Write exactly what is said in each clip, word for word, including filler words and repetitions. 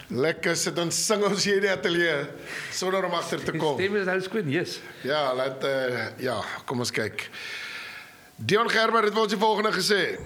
Lekker sit ons sing ons hier in die ateljee sonder om agter te kom. Die stem is nou skoon, yes. Ja, laat uh, ja, kom ons kyk. Dion Gerber het ons die volgende gesê.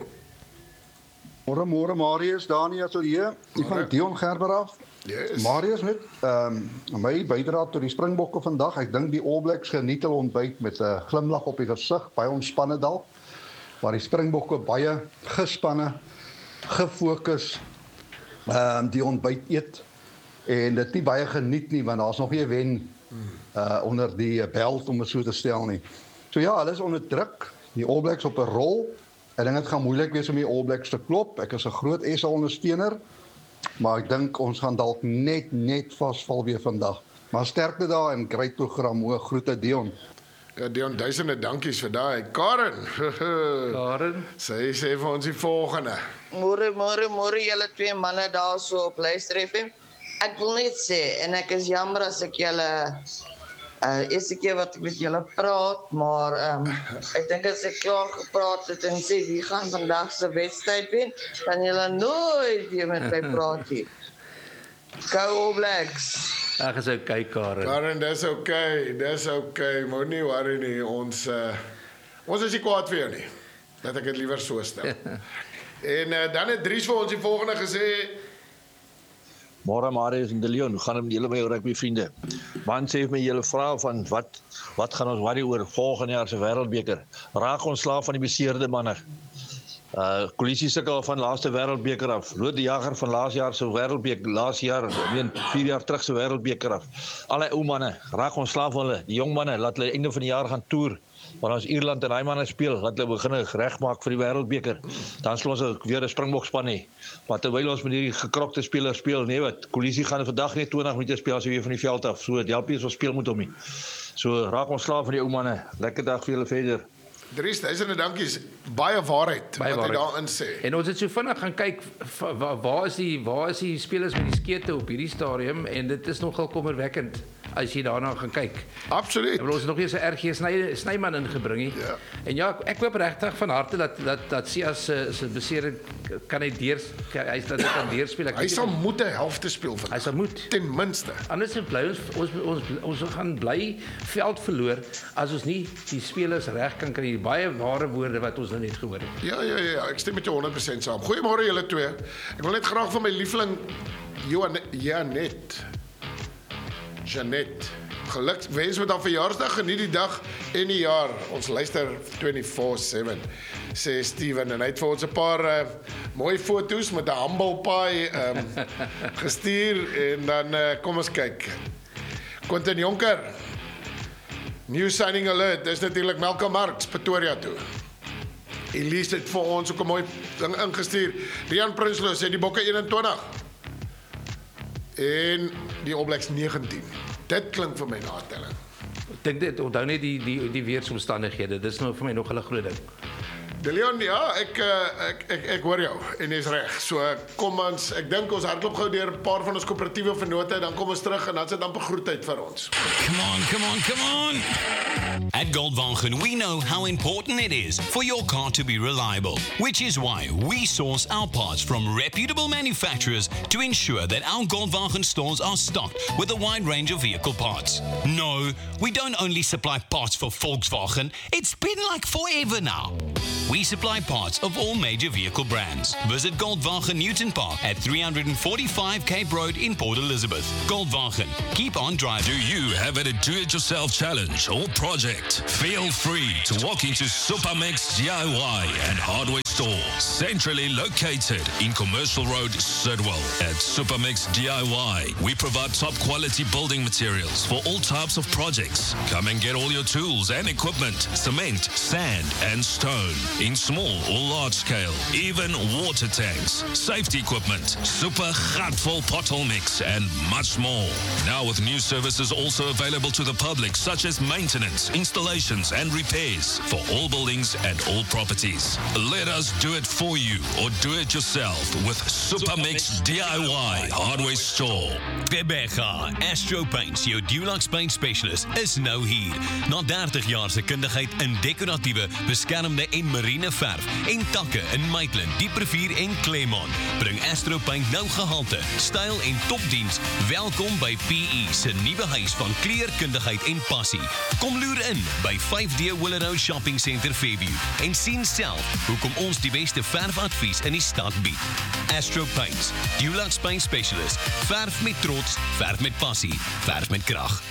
Môre môre Marius, Daniel Atelier, die van Dion Gerber af. Yes. Marius net ehm um, my bydra tot die Springbokke vandag. Ek dink die All Blacks geniet hulle ontbyt met 'n uh, glimlag op die gesig, baie ontspanne dalk. Maar die Springbokke baie gespanne, gefokus ehm um, die ontbyt eet en dit nie baie geniet nie want daar's nog nie 'n wen uh onder die belt om dit so te stel nie. So ja, hulle is onder druk. Die All Blacks op 'n rol. Ek dink dit gaan moeilik wees om die All Blacks te klop. Ek is 'n groot S A ondersteuner, maar ek dink ons gaan dalk net net vasval weer vandag. Maar sterkte daar en great program. O, groete Dion. Ja, Dion, duisende dankies vir daai. Karen. Karen. Sy sê vir ons die volgende. Môre, môre, môre julle twee manne daar so op Luister F M. Ek wil net sê en ek is jammer as ek julle uh eerste keer wat ek met julle praat, maar ehm um, ek dink as ek klaar gepraat het en sê wie gaan vandag se wedstryd wen, dan julle nooit weer met my praat nie. Go All Blacks. Ag, is okay, Karen. Karen, dis okay, dis okay. Moenie worry nie. Ons uh, ons is nie kwaad vir jou nie. Laat ek dit liewer so stel. En uh, dan het Dries vir ons die volgende gesê. Môre Marius en De Leon, hoe gaan dit met julle by rugby vriende? Man sê vir my julle vra van wat wat gaan ons worry oor volgende jaar se wêreldbeker? Raak ons slaaf van die beseerde manne. Uh Kolisi sukkel van laaste wêreldbeker af. Lood die Jager van laas jaar se wêreldbeker, laas jaar, ek meen vier jaar terug se wêreldbeker af. Al die ou manne, raak ons slaaf van hulle. Die jong manne, laat hulle einde van die jaar gaan toer. Maar as Ierland en daai manne speel, laat hulle begin regmaak vir die wêreldbeker. Dan sal ons weer 'n Springbokspan hê. Maar terwyl ons met hierdie gekrokte spelers speel, nee wat, Kolisi gaan vandag net twintig minute speel as hy weer van die veld af. So dit help nie as ons speel met hom nie. So raak ons slaaf van die ou manne. Lekker dag vir julle verder. Dries, duisende dankies. Baie waarheid Baie wat hy waarheid. daarin sê. En ons het so vinnig gaan kyk waar, waar is die waar is die spelers met die skete op hierdie stadium en dit is nogal kommerwekkend as jy daarna gaan kyk. Absoluut. En ons het nog eens 'n R G Sny Snyman ingebring nie. Ja. En ja, ek hoop regtig van harte dat dat dat Sias se se besering kan hy deur hy dat dit kan deurspeel. Ek Hy weet sal nie- moet 'n helfte speel vir. hy sal moet. Ten minste. Anders bly ons ons ons ons gaan bly veld verloor as ons nie die spelers reg kan kry. Baie ware woorde wat ons nou net gehoor het. Ja, ja, ja, ek stem met jou honderd persent saam. Goeiemôre julle twee. Ek wil net graag van my liefling Johan Janet. Janet. Geluk wens met haar verjaarsdag, geniet die dag en die jaar. Ons luister vyf-vyf sewe, sê Steven en hy het vir ons 'n paar uh, mooi foto's met 'n humble pie um, gestuur en dan uh, kom ons kyk. Quentin Jonker. New signing alert. Dis natuurlik Malcolm Marx Pretoria toe. Elise het vir ons ook 'n mooi ding ingestuur. Rian Prinsloo sê die Bokke eenentwintig. En die All Blacks negentien. Dit klink vir my natelling. Ek dink dit onthou net die die die weeromstandighede. Dis nou vir my nog 'n groot ding. De Leon, ja, ek uh, ek ek ek hoor jou en jy's reg. So kom ons, ek dink ons hardloop gou deur 'n paar van ons koöperatiewe vennote, dan kom ons terug en dan sit dan begroetheid vir ons. Come on, come on, come on. At Goldwagen, we know how important it is for your car to be reliable, which is why we source our parts from reputable manufacturers to ensure that our Goldwagen stores are stocked with a wide range of vehicle parts. No, we don't only supply parts for Volkswagen, it's been like forever now. We supply parts of all major vehicle brands. Visit Goldwagen Newton Park at three forty-five Cape Road in Port Elizabeth. Goldwagen, keep on driving. Do you have a do-it-yourself challenge or project? Feel free to walk into Supermix D I Y and Hardware Store, centrally located in Commercial Road, Sidwell. At Supermix D I Y, we provide top-quality building materials for all types of projects. Come and get all your tools and equipment, cement, sand, and stone, in small or large scale, even water tanks, safety equipment, super gatvol pothole mix, and much more. Now with new services also available to the public, such as maintenance, installations, and repairs for all buildings and all properties. Let us Let's do it for you or do it yourself with Supermix D I Y Hardware Store. Bebega, Astro Paints, jou Dulux Paint Specialist, is nou hier. Na dertig jaar se kundigheid in dekoratiewe, beskermde en marine verf en takke in Maitland, Dieprivier en Claremont, bring Astro Paint nou gehalte, styl en topdiens. Welkom by P E se nuwe huis van kleurkundigheid en passie. Kom loer in by vyf D Willow Shopping Centre Fairview en sien self hoekom ons die beste verfadvies in die stad bied. Astro Paints, Dulux Paint Specialist, verf met trots, verf met passie, verf met krag.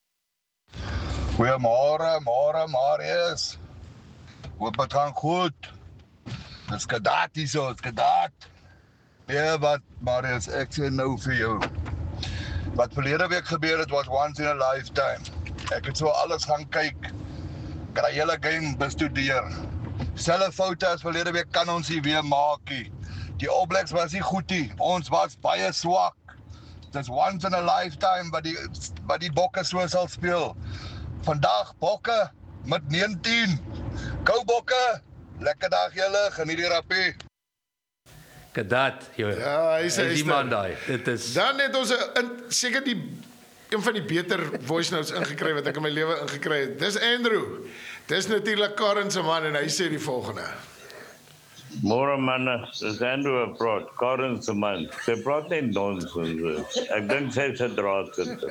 Goeiemôre, môre Marius. Hoop dit gaan goed. Dis gedaat hier so, dis gedaat. Nee, wat Marius, ek sê nou vir jou. Wat verlede week gebeur het was once in a lifetime. Ek het so alles gaan kyk. Ek het die hele game bestudeer. Selfe foute as verlede week kan ons nie weer maak nie. Die All Blacks was nie goed nie. Ons was baie swak. Dis once in a lifetime wat die wat die Bokke so sal speel. Vandag Bokke met negentien. Go Bokke. Lekker dag julle, geniet die rappie. Kadat, joh. Ja, hy sê die man daai. Dit is Dan het ons 'n seker die een van die beter voice notes ingekry wat ek in my lewe ingekry het. Dis Andrew. Dis natuurlik Karen se man en hy sê die volgende. Môre manne, dis Andrew abroad, Karen se man. Sy praat net nonsens. Ek dink sy het 'n draad sit.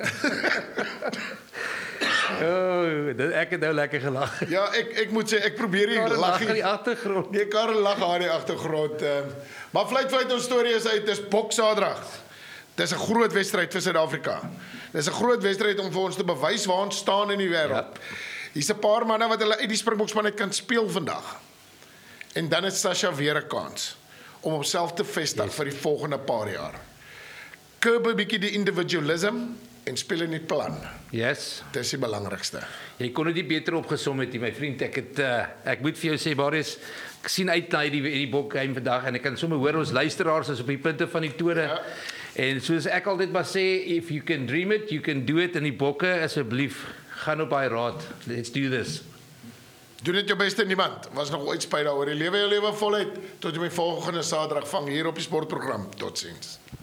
Oh, dit, ek het nou lekker gelag. Ja, ek ek moet sê ek probeer nie Karen lag lag in die agtergrond. Nee, Karen lag daar in die agtergrond. Uh, maar vlei feit ons storie is uit, dis Boksaterdag. Dis 'n groot wedstryd vir Suid-Afrika. Dis 'n groot wedstryd om vir ons te bewys waar ons staan in die wêreld. Ja. Hier's 'n paar manne wat hulle uit die Springbokspan uit kan speel vandag. En dan het Sasha weer 'n kans om homself te vestig yes. vir die volgende paar jaar. Curb 'n bietjie die individualism en speel in die plan. Yes. Dis die belangrikste. Jy kon dit nie beter opgesom het nie, my vriend. Ek het uh, ek moet vir jou sê, Marius, ek sien uit na hierdie hierdie bokgame vandag en ek kan sommer hoor ons luisteraars is op die punte van die tone. Ja. En soos ek altyd maar sê, if you can dream it, you can do it. En die bokke, asseblief, gaan op daai raad. Let's do this. Doen dit jou beste niemand. Was nog ooit spyt daaroor. Die lewe jou lewe voluit tot jy my volgende Saterdag vang hier op die sportprogram. Totsiens.